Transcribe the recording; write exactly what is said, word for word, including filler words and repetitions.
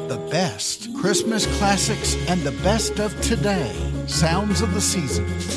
The best Christmas classics and the best of today. Sounds of the season.